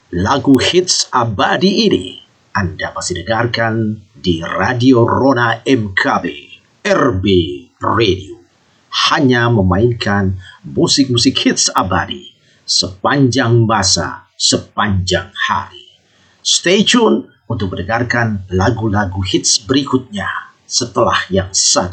Lagu hits abadi ini Anda masih dengarkan di Radio Rona MKB, RB Radio. Hanya memainkan musik-musik hits abadi sepanjang masa, sepanjang hari. Stay tune untuk mendengarkan lagu-lagu hits berikutnya setelah yang satu